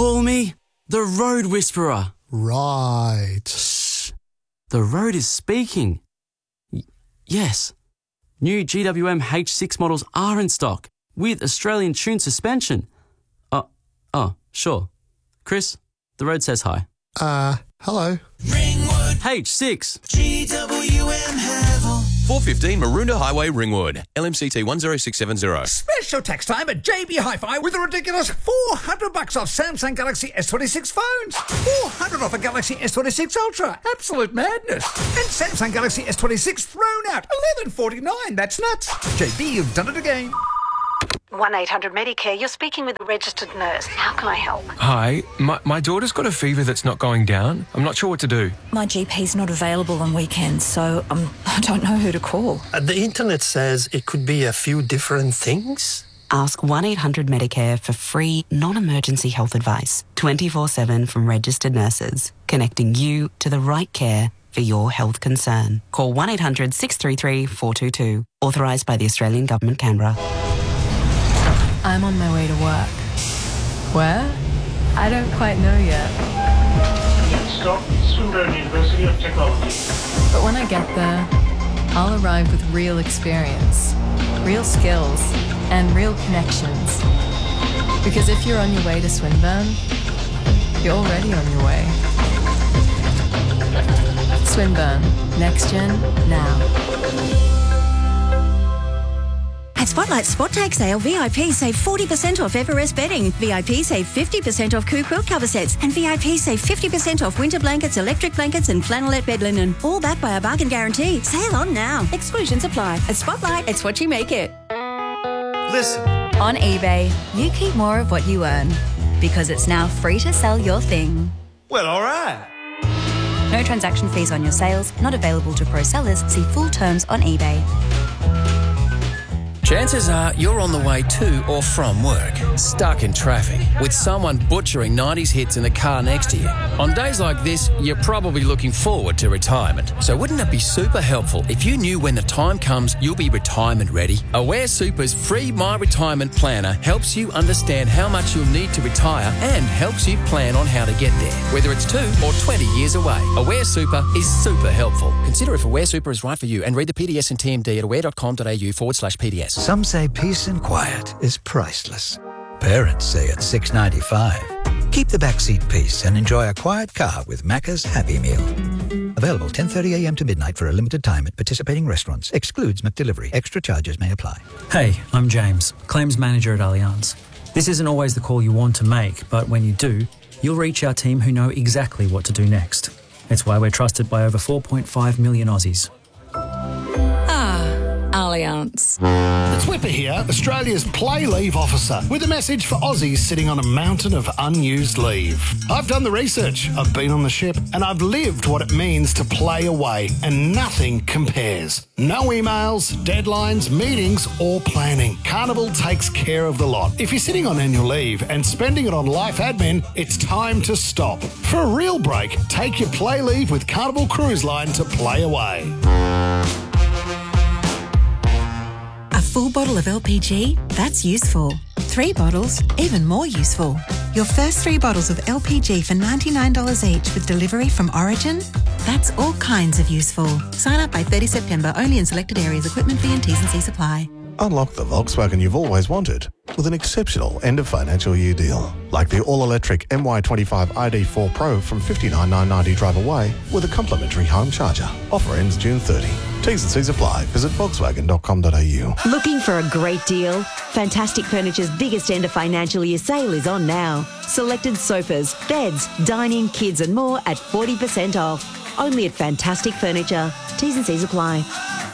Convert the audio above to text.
call me the Road Whisperer. Right. Shh. The road is speaking. Yes. New GWM H6 models are in stock with Australian tuned suspension. Sure. Chris, the road says hi. Hello. Ringwood H6. GWM Havel. 415 Maroondah Highway, Ringwood. LMCT 10670. Special tax time at JB Hi-Fi with a ridiculous $400 off Samsung Galaxy S26 phones. $400 off a Galaxy S26 Ultra. Absolute madness. And Samsung Galaxy S26 thrown out. $11.49. That's nuts. JB, you've done it again. 1-800-Medicare, you're speaking with a registered nurse. How can I help? Hi, my daughter's got a fever that's not going down. I'm not sure what to do. My GP's not available on weekends, so I don't know who to call. The internet says it could be a few different things. Ask 1-800-Medicare for free, non-emergency health advice, 24/7 from registered nurses, connecting you to the right care for your health concern. Call 1-800-633-422. Authorised by the Australian Government, Canberra. I'm on my way to work. Where? I don't quite know yet. Stop, Swinburne University of Technology. But when I get there, I'll arrive with real experience, real skills, and real connections. Because if you're on your way to Swinburne, you're already on your way. Swinburne. Next Gen, now. At Spotlight Spot Tag Sale, VIP save 40% off Everest bedding. VIP save 50% off Coo quilt cover sets. And VIP save 50% off winter blankets, electric blankets and flannelette bed linen. All backed by our bargain guarantee. Sale on now. Exclusions apply. At Spotlight, it's what you make it. Listen. On eBay, you keep more of what you earn. Because it's now free to sell your thing. Well, all right. No transaction fees on your sales. Not available to pro sellers. See full terms on eBay. Chances are you're on the way to or from work, stuck in traffic, with someone butchering 90s hits in the car next to you. On days like this, you're probably looking forward to retirement. So wouldn't it be super helpful if you knew when the time comes you'll be retirement ready? Aware Super's free My Retirement Planner helps you understand how much you'll need to retire and helps you plan on how to get there, whether it's 2 or 20 years away. Aware Super is super helpful. Consider if Aware Super is right for you and read the PDS and TMD at aware.com.au/PDS. Some say peace and quiet is priceless. Parents say it's $6.95. Keep the backseat peace and enjoy a quiet car with Macca's Happy Meal. Available 10:30 a.m. to midnight for a limited time at participating restaurants. Excludes McDelivery. Extra charges may apply. Hey, I'm James, Claims Manager at Allianz. This isn't always the call you want to make, but when you do, you'll reach our team who know exactly what to do next. It's why we're trusted by over 4.5 million Aussies. Allianz. It's Whipper here, Australia's play leave officer, with a message for Aussies sitting on a mountain of unused leave. I've done the research, I've been on the ship, and I've lived what it means to play away, and nothing compares. No emails, deadlines, meetings, or planning. Carnival takes care of the lot. If you're sitting on annual leave and spending it on life admin, it's time to stop. For a real break, take your play leave with Carnival Cruise Line to play away. A full bottle of LPG? That's useful. 3 bottles? Even more useful. Your first 3 bottles of LPG for $99 each with delivery from Origin? That's all kinds of useful. Sign up by 30 September only in selected areas. Equipment fee and T's and C's apply. Unlock the Volkswagen you've always wanted with an exceptional end of financial year deal. Like the all-electric MY25 ID4 Pro from $59,990 drive away with a complimentary home charger. Offer ends June 30. T's and C's apply. Visit Volkswagen.com.au. Looking for a great deal? Fantastic Furniture's biggest end of financial year sale is on now. Selected sofas, beds, dining, kids and more at 40% off. Only at Fantastic Furniture. T's and C's apply.